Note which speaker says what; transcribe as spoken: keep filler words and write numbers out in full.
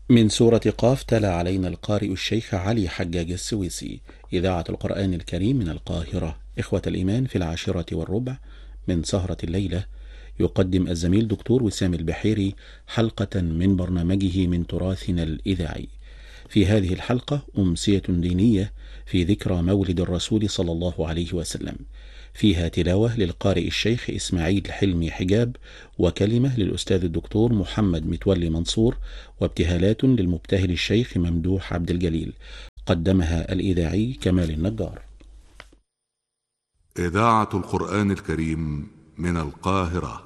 Speaker 1: من سورة قاف تلا علينا القارئ الشيخ علي حجاج السويسي. إذاعة القرآن الكريم من القاهرة. إخوة الإيمان، في العاشرة والربع من سهرة الليلة يقدم الزميل دكتور وسام البحيري حلقة من برنامجه من تراثنا الإذاعي. في هذه الحلقة أمسية دينية في ذكرى مولد الرسول صلى الله عليه وسلم، فيها تلاوة للقارئ الشيخ إسماعيل حلمي حجاب، وكلمة للأستاذ الدكتور محمد متولي منصور، وابتهالات للمبتهل الشيخ ممدوح عبد الجليل. قدمها الإذاعي كمال النجار.
Speaker 2: إذاعة القرآن الكريم من القاهرة.